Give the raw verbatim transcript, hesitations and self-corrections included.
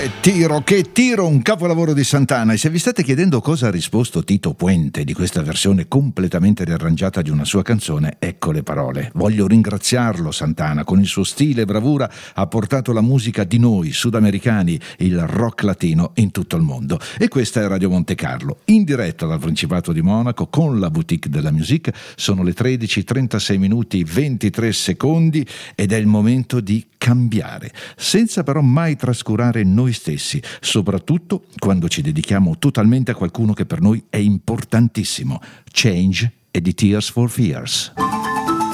Tiro, che tiro, un capolavoro di Santana. E se vi state chiedendo cosa ha risposto Tito Puente di questa versione completamente riarrangiata di una sua canzone, ecco le parole. Voglio ringraziarlo Santana, con il suo stile e bravura ha portato la musica di noi sudamericani, il rock latino, in tutto il mondo. E questa è Radio Monte Carlo, in diretta dal Principato di Monaco con la Boutique de la Musique. Sono le tredici, trentasei minuti, ventitré secondi ed è il momento di cambiare, senza però mai trascurare noi stessi, soprattutto quando ci dedichiamo totalmente a qualcuno che per noi è importantissimo. Change e di Tears for Fears.